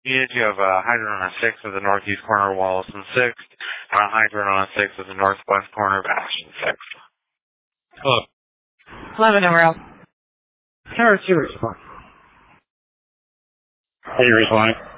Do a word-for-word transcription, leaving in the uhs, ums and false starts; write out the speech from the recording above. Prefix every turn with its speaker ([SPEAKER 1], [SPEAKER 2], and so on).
[SPEAKER 1] unit, you have a hydrant on six of the northeast corner of Wollaston sixth, and a hydrant on six of the northwest corner of Ashton sixth.
[SPEAKER 2] Hello.
[SPEAKER 3] eleven Emerald.
[SPEAKER 2] Tower two respond. Are you responding?